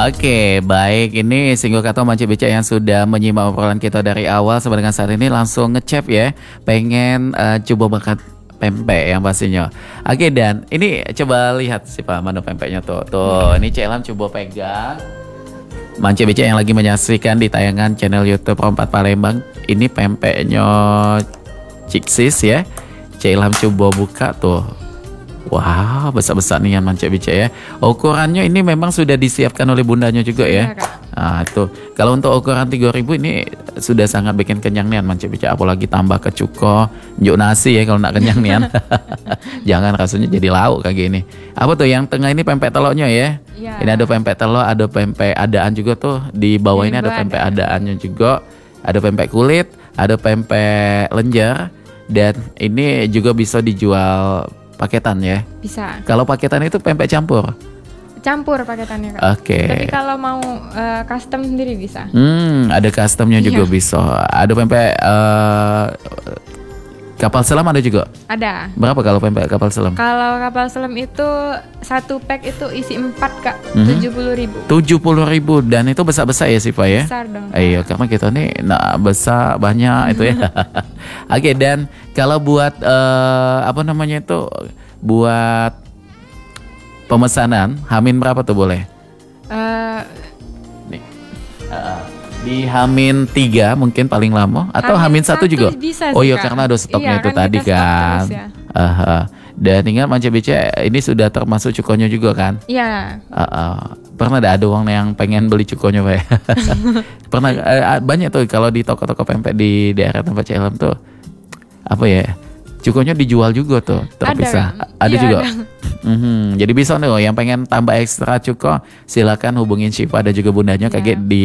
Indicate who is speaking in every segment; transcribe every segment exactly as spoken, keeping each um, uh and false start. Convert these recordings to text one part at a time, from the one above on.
Speaker 1: Oke, baik. Ini Singgul Kato Manci Beca yang sudah menyimak obrolan kita dari awal sampai dengan saat ini langsung ngecap ya. Pengen uh, coba makan pempek yang pastinya. Oke, dan ini coba lihat sih Pak menu pempeknya tuh. Tuh, ini Cik Ilham coba pegang. Manci Beca yang lagi menyaksikan di tayangan channel YouTube Rompat Palembang. Ini pempeknya Ciksis ya. Cik Ilham coba buka tuh. Wah, besar-besar nih yang Manci Beca ya. Ukurannya ini memang sudah disiapkan oleh bundanya juga ya. Nah, itu. Kalau untuk ukuran tiga ribu ini sudah sangat bikin kenyang nih Manci Beca. Apalagi tambah ke cuko, njuk nasi ya kalau nak kenyang nih. Jangan rasanya jadi lauk kayak gini. Apa tuh yang tengah ini pempek telurnya ya? Ya. Ini ada pempek telur, ada pempek adaan juga tuh. Di bawah ini ada pempek adaannya juga. Ada pempek kulit, ada pempek lenjer. Dan ini juga bisa dijual paketan ya? Bisa. Kalau paketan itu pempek campur?
Speaker 2: Campur paketannya Kak.
Speaker 1: Oke. Okay.
Speaker 2: Tapi kalau mau uh, custom sendiri bisa.
Speaker 1: Hmm, ada customnya juga iya. Bisa. Ada pempek uh, kapal selam ada juga? Ada. Berapa kalau pempek kapal selam?
Speaker 2: Kalau kapal selam itu satu pack itu isi empat Kak, tujuh puluh ribu.
Speaker 1: Tujuh puluh ribu dan itu besar-besar ya sih Pak ya?
Speaker 2: Besar dong.
Speaker 1: Iya, karena kita nih nah besar banyak itu ya. Oke, okay, dan kalau buat uh, apa namanya itu buat pemesanan Hamin berapa tuh boleh? Uh, nih. Uh, di Hamin tiga mungkin paling lama atau Hamin satu juga?
Speaker 2: Bisa,
Speaker 1: oh iya karena ada stoknya iya, itu kan tadi kan. Ya. Uh, dan ingat Manci Beca ini sudah termasuk cukonya juga kan? Iya. Uh, uh, pernah ada uang yang pengen beli cukonya Pak? Pernah uh, banyak tuh kalau di toko-toko pempek di daerah tempat Cik Ilham tuh apa ya? Cukonya dijual juga tuh terpisah. Ada, ada ya, juga. Ada. Mm-hmm. Jadi bisa nih yang pengen tambah ekstra cuko silakan hubungin Syifa dan juga bundanya ya. Kayak di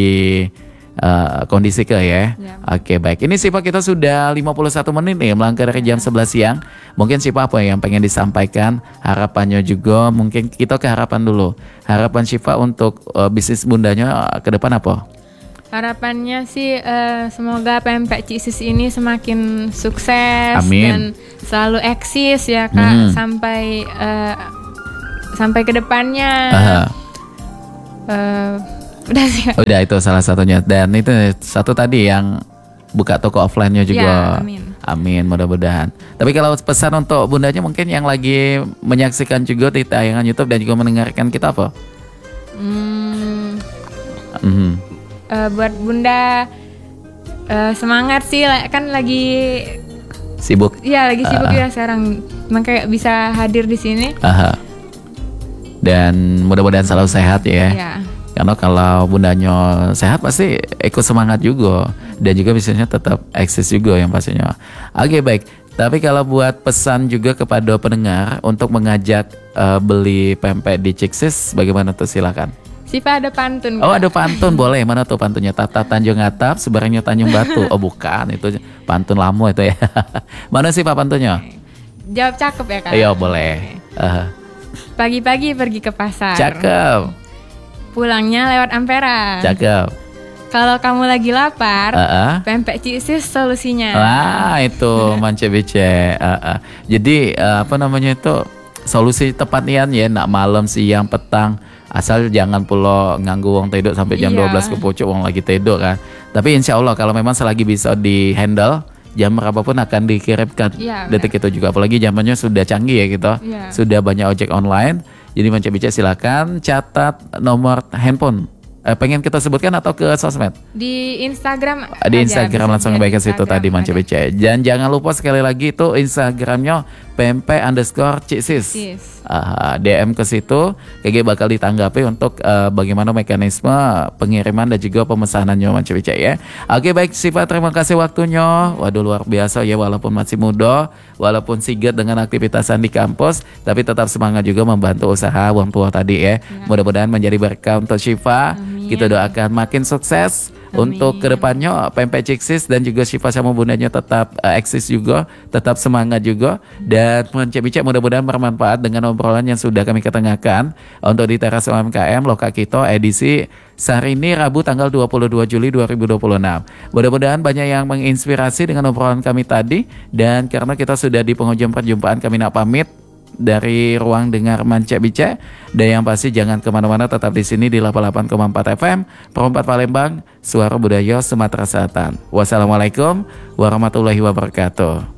Speaker 1: Uh, kondisi ke ya. Ya. Oke baik. Ini Syifa kita sudah lima puluh satu menit nih melangkah dari jam sebelas siang. Mungkin Syifa apa yang pengen disampaikan? Harapannya juga mungkin kita ke harapan dulu. Harapan Syifa untuk uh, bisnis bundanya ke depan apa?
Speaker 2: Harapannya sih uh, semoga pempek Ciksis ini semakin sukses. Amin. Dan selalu eksis ya Kak hmm. sampai uh, sampai ke depannya. Uh, Udah sih. Udah itu salah satunya. Dan itu satu tadi yang buka toko offline-nya juga. Ya, amin. Amin mudah-mudahan. Tapi kalau pesan untuk bundanya mungkin yang lagi menyaksikan juga di tayangan YouTube dan juga mendengarkan kita apa? Hmm, mm-hmm. uh, buat bunda uh, semangat sih kan lagi sibuk. Iya lagi sibuk uh, ya sekarang. Makanya bisa hadir di sini. Uh, dan mudah-mudahan selalu sehat ya. Iya. Karena kalau bundanya sehat pasti ikut semangat juga. Dan juga bisnisnya tetap eksis juga yang pastinya. Oke baik. Tapi kalau buat pesan juga kepada pendengar untuk mengajak uh, beli pempek di Ciksis, bagaimana tuh silakan. Syifa ada pantun.
Speaker 1: Oh ada pantun boleh. Mana tuh pantunnya? Tata Tanjung Atap, sebarangnya Tanjung Batu. Oh bukan, itu pantun lama itu ya. Mana sih Pak pantunnya?
Speaker 2: Jawab cakep ya Kak.
Speaker 1: Iya boleh. Uh.
Speaker 2: Pagi-pagi pergi ke pasar.
Speaker 1: Cakep.
Speaker 2: Pulangnya lewat Ampera.
Speaker 1: Cakep.
Speaker 2: Kalau kamu lagi lapar,
Speaker 1: uh-uh.
Speaker 2: pempek Ciksis solusinya.
Speaker 1: Wah itu Manci Beca. Uh-uh. Jadi uh, apa namanya itu solusi tepatnya ya nak malam siang petang asal jangan pula nganggu wong tidur sampai jam iya. dua belas ke pucuk wong lagi tidur kan. Tapi insya Allah kalau memang selagi bisa di handle jam berapapun akan dikirimkan ya, detik itu juga. Apalagi zamannya sudah canggih ya gitu. Ya. Sudah banyak ojek online. Jadi Manci Beca silakan catat nomor handphone. Eh, pengen kita sebutkan atau ke sosmed?
Speaker 2: Di Instagram.
Speaker 1: Di Instagram aja, langsung baik ke situ tadi Manci Beca. Dan jangan lupa sekali lagi itu Instagramnya pempek underscore Ciksis. Uh, D M ke situ, kayak bakal ditanggapi untuk uh, bagaimana mekanisme pengiriman dan juga pemesanannya Manci Beca ya. Oke baik Syifa, terima kasih waktunya. Waduh luar biasa ya, walaupun masih muda, walaupun sigap dengan aktivitasan di kampus, tapi tetap semangat juga membantu usaha orang tua tadi ya. Ya. Mudah-mudahan menjadi berkah untuk Syifa. Amin. Kita doakan makin sukses. Amin. Untuk kedepannya pempek Ciksis dan juga Syifa sama bundanya tetap uh, eksis juga, tetap semangat juga. Dan Manci Beca mudah-mudahan bermanfaat dengan obrolan yang sudah kami ketengahkan untuk di Teras U M K M Loka Kito edisi hari ini Rabu tanggal dua puluh dua Juli dua ribu dua puluh enam. Mudah-mudahan banyak yang menginspirasi dengan obrolan kami tadi. Dan karena kita sudah di penghujung perjumpaan, kami nak pamit. dari Ruang Dengar Manca Bica. Dan yang pasti jangan kemana-mana, tetap di sini di delapan puluh delapan koma empat F M, Perempat Palembang, Suara Budaya Sumatera Selatan. Wassalamualaikum warahmatullahi wabarakatuh.